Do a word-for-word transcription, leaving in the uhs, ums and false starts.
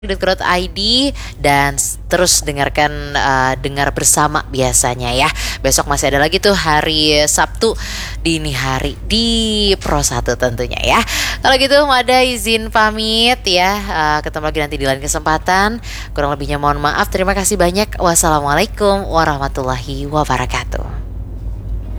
dot I D dan terus dengarkan uh, dengar bersama biasanya ya. Besok masih ada lagi tuh hari Sabtu dini hari di Pro satu tentunya ya. Kalau gitu Mada izin pamit ya. Uh, ketemu lagi nanti di lain kesempatan. Kurang lebihnya mohon maaf. Terima kasih banyak. Wassalamualaikum warahmatullahi wabarakatuh.